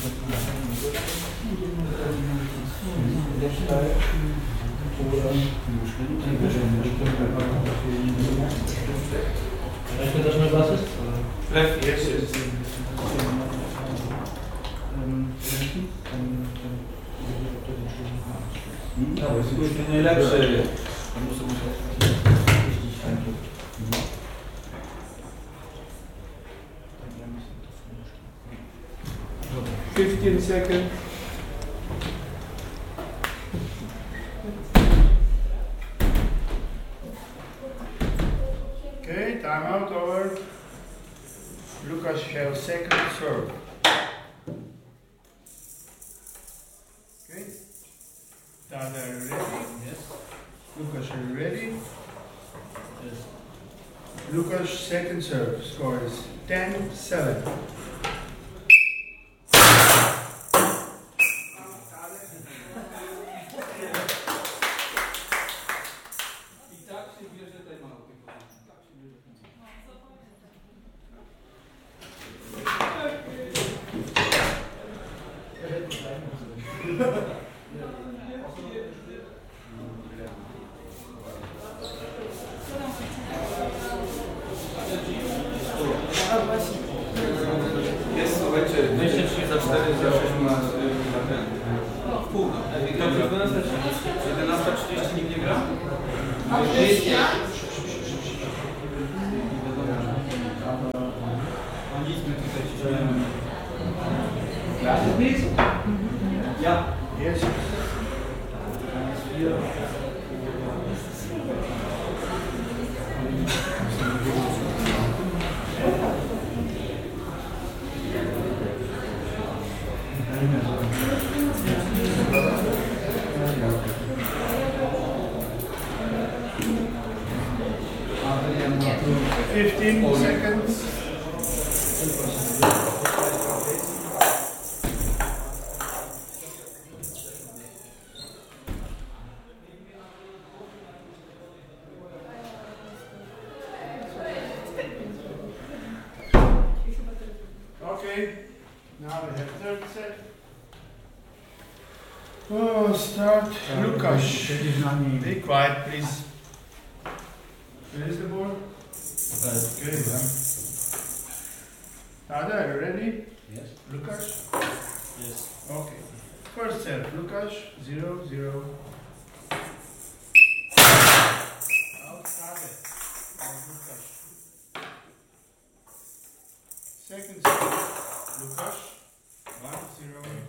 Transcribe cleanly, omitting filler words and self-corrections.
Pamiętasz mój basyst? Jest. To najlepszy. 15 seconds. Okay, timeout over. Lucas has second serve. Okay. Dada, are you ready? Yes. Lucas, are you ready? Yes. Lucas' second serve score is 10-7. Jest, słuchajcie, 23 za 4 za 6 ma ten. Pół. 11:30 nikt nie gra? Nic my tutaj ciśniemy. Ja. Yes. Fifteen seconds. Okay, now we have third set. Oh, start. Lucas, be quiet, please. Where is the ball? Okay, Dada, are you ready? Yes. Lucas? Yes. Okay. First set, Lucas, 0-0. Outside. Lucas. Second set, Lucas, 1-0.